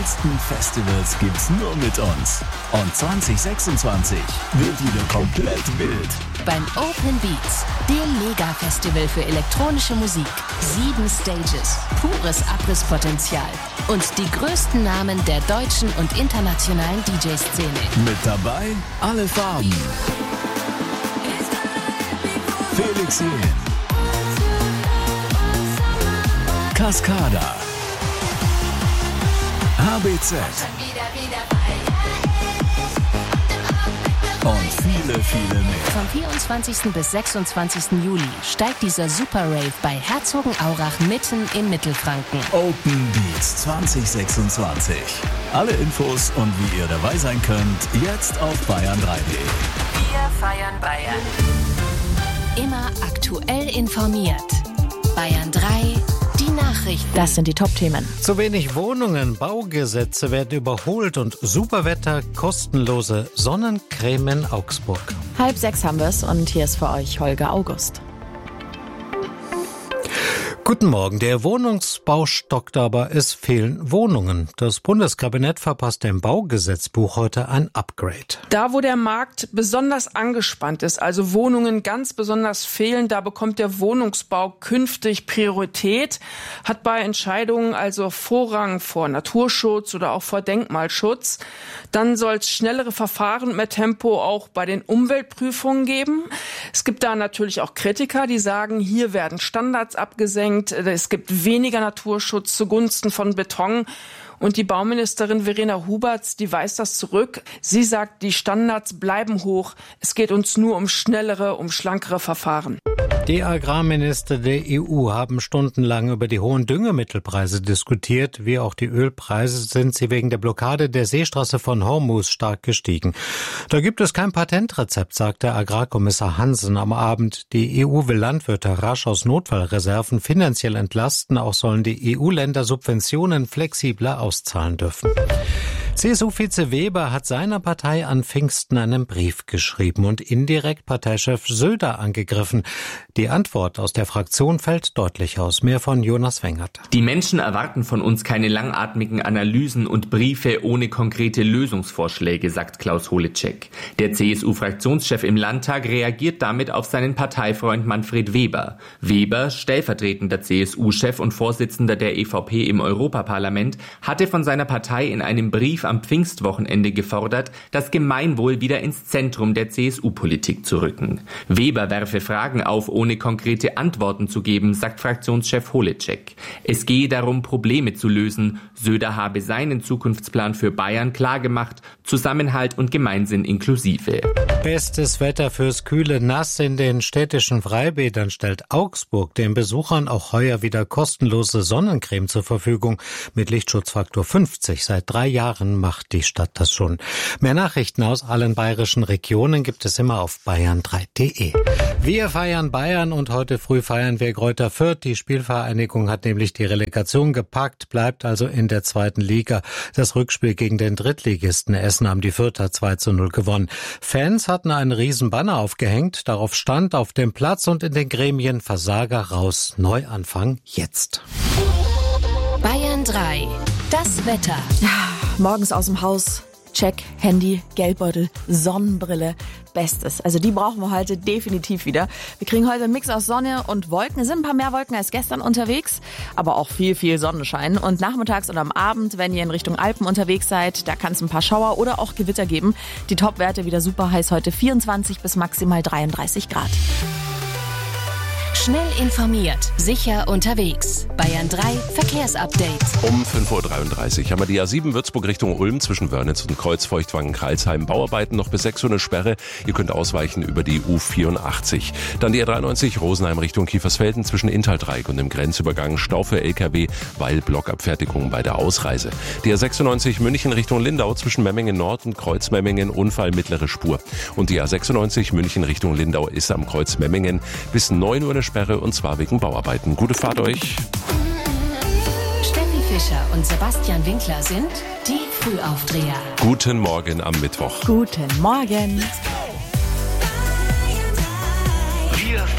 geilsten Festivals gibt's nur mit uns. Und 2026 wird wieder komplett wild. Beim Open Beats, dem Mega-Festival für elektronische Musik. 7 Stages, pures Abrisspotenzial und die größten Namen der deutschen und internationalen DJ-Szene. Mit dabei alle Farben. Felix Jähn, Cascada, HBZ und viele, viele mehr. Vom 24. bis 26. Juli steigt dieser Super Rave bei Herzogenaurach mitten in Mittelfranken. Open Beats 2026. Alle Infos und wie ihr dabei sein könnt, jetzt auf bayern3.de. Wir feiern Bayern. Immer aktuell informiert. Bayern 3, die Nachrichten. Das sind die Top-Themen. Zu wenig Wohnungen, Baugesetze werden überholt und Superwetter, kostenlose Sonnencreme in Augsburg. 5:30 haben wir es und hier ist für euch Holger August. Guten Morgen. Der Wohnungsbau stockt, aber es fehlen Wohnungen. Das Bundeskabinett verpasst dem Baugesetzbuch heute ein Upgrade. Da, wo der Markt besonders angespannt ist, also Wohnungen ganz besonders fehlen, da bekommt der Wohnungsbau künftig Priorität, hat bei Entscheidungen also Vorrang vor Naturschutz oder auch vor Denkmalschutz. Dann soll es schnellere Verfahren und mehr Tempo auch bei den Umweltprüfungen geben. Es gibt da natürlich auch Kritiker, die sagen, hier werden Standards abgesenkt. Es gibt weniger Naturschutz zugunsten von Beton. Und die Bauministerin Verena Huberts, die weist das zurück. Sie sagt, die Standards bleiben hoch. Es geht uns nur um schnellere, um schlankere Verfahren. Die Agrarminister der EU haben stundenlang über die hohen Düngemittelpreise diskutiert. Wie auch die Ölpreise sind sie wegen der Blockade der Seestraße von Hormuz stark gestiegen. Da gibt es kein Patentrezept, sagt der Agrarkommissar Hansen am Abend. Die EU will Landwirte rasch aus Notfallreserven finanziell entlasten. Auch sollen die EU-Länder Subventionen flexibler auszahlen dürfen. CSU-Vize Weber hat seiner Partei an Pfingsten einen Brief geschrieben und indirekt Parteichef Söder angegriffen. Die Antwort aus der Fraktion fällt deutlich aus. Mehr von Jonas Wengert. Die Menschen erwarten von uns keine langatmigen Analysen und Briefe ohne konkrete Lösungsvorschläge, sagt Klaus Holecek. Der CSU-Fraktionschef im Landtag reagiert damit auf seinen Parteifreund Manfred Weber. Weber, stellvertretender CSU-Chef und Vorsitzender der EVP im Europaparlament, hatte von seiner Partei in einem Brief am Pfingstwochenende gefordert, das Gemeinwohl wieder ins Zentrum der CSU-Politik zu rücken. Weber werfe Fragen auf, ohne konkrete Antworten zu geben, sagt Fraktionschef Holecek. Es gehe darum, Probleme zu lösen. Söder habe seinen Zukunftsplan für Bayern klargemacht, Zusammenhalt und Gemeinsinn inklusive. Bestes Wetter fürs kühle Nass in den städtischen Freibädern stellt Augsburg den Besuchern auch heuer wieder kostenlose Sonnencreme zur Verfügung mit Lichtschutzfaktor 50. Seit 3 Jahren macht die Stadt das schon. Mehr Nachrichten aus allen bayerischen Regionen gibt es immer auf bayern3.de. Wir feiern Bayern und heute früh feiern wir Greuther Fürth. Die Spielvereinigung hat nämlich die Relegation gepackt, bleibt also in der 2. Liga. Das Rückspiel gegen den Drittligisten Essen haben die Fürther 2:0 gewonnen. Fans hatten einen riesen Banner aufgehängt. Darauf stand auf dem Platz und in den Gremien Versager raus. Neuanfang jetzt. Bayern 3, das Wetter. Morgens aus dem Haus, check, Handy, Geldbeutel, Sonnenbrille, Bestes. Also die brauchen wir heute definitiv wieder. Wir kriegen heute einen Mix aus Sonne und Wolken. Es sind ein paar mehr Wolken als gestern unterwegs, aber auch viel, viel Sonnenschein. Und nachmittags und am Abend, wenn ihr in Richtung Alpen unterwegs seid, da kann es ein paar Schauer oder auch Gewitter geben. Die Topwerte wieder super heiß heute, 24 bis maximal 33 Grad. Schnell informiert, sicher unterwegs. Bayern 3 Verkehrsupdate. Um 5:33 Uhr haben wir die A7 Würzburg Richtung Ulm zwischen Wörnitz und Kreuzfeuchtwangen-Kreilsheim. Bauarbeiten noch bis 6 Uhr eine Sperre. Ihr könnt ausweichen über die U84. Dann die A93 Rosenheim Richtung Kiefersfelden zwischen Inntal-Dreieck und dem Grenzübergang. Stau für LKW, weil Blockabfertigung bei der Ausreise. Die A96 München Richtung Lindau zwischen Memmingen Nord und Kreuz Memmingen. Unfall mittlere Spur. Und die A96 München Richtung Lindau ist am Kreuz Memmingen bis 9 Uhr eine Sperre, und zwar wegen Bauarbeiten. Gute Fahrt euch. Steffi Fischer und Sebastian Winkler sind die Frühaufdreher. Guten Morgen am Mittwoch. Guten Morgen. Let's go.